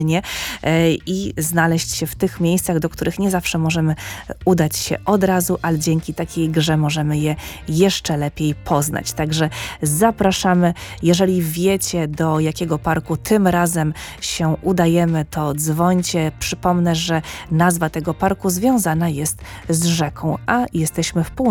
i znaleźć się w tych miejscach, do których nie zawsze możemy udać się od razu, ale dzięki takiej grze możemy je jeszcze lepiej poznać. Także zapraszamy. Jeżeli wiecie, do jakiego parku tym razem się udajemy, to dzwońcie. Przypomnę, że nazwa tego parku związana jest z rzeką, a jesteśmy w północnym